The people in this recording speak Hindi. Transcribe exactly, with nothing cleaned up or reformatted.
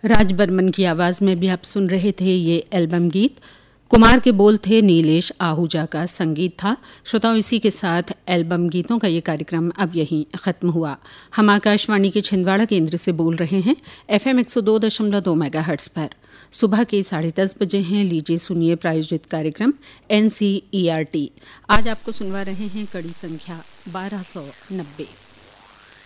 राज बर्मन की आवाज़ में भी आप सुन रहे थे ये एल्बम गीत। कुमार के बोल थे, नीलेश आहूजा का संगीत था। श्रोताओं, इसी के साथ एल्बम गीतों का ये कार्यक्रम अब यहीं ख़त्म हुआ। हम आकाशवाणी के छिंदवाड़ा केंद्र से बोल रहे हैं एफएम एक सौ दो दशमलव दो मेगाहर्ट्ज़ पर। सुबह के साढ़े दस बजे हैं। लीजिए सुनिए प्रायोजित कार्यक्रम एनसीईआरटी। आज आपको सुनवा रहे हैं कड़ी संख्या बारह सौ नब्बे।